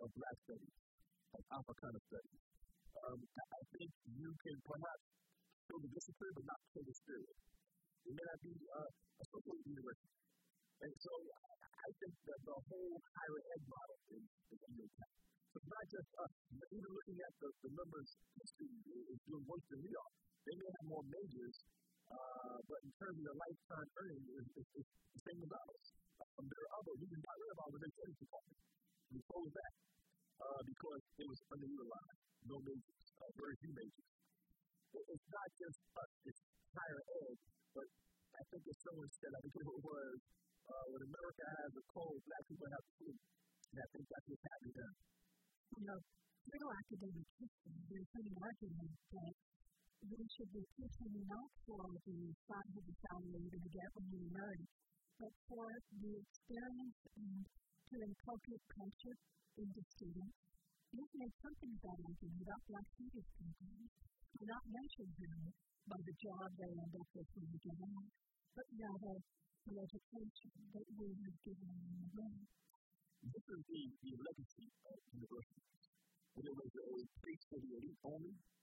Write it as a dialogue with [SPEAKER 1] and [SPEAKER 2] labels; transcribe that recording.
[SPEAKER 1] of Black studies, of Africana studies. I think you can perhaps show the discipline, but not show the spirit. It may not be associated with the university. And so I think that the whole higher ed model is under attack. So it's not just us. Even looking at the numbers, history is doing worse than we are. They may have more majors, but in terms of their lifetime earnings, it's the same as ours. There are other, we did not learn about within the studies department. We told that because it was underutilized, no majors, very few majors. It's not just us, it's higher ed, but I think as someone said, I think it was, when America has a cold, Black people have the flu. And I think that's what's happening there.
[SPEAKER 2] You know, through academic history, there's been an argument that we should be teaching not for the size of the salary you're going to get when you learn, but for the experience and to inculcate culture into students. You've made something of that argument about Black student programs. Do not measure them by the job they end up with when you get out, but rather the education that we have given them in the room.
[SPEAKER 1] This is the legacy of universities. When it was a place for the elite only,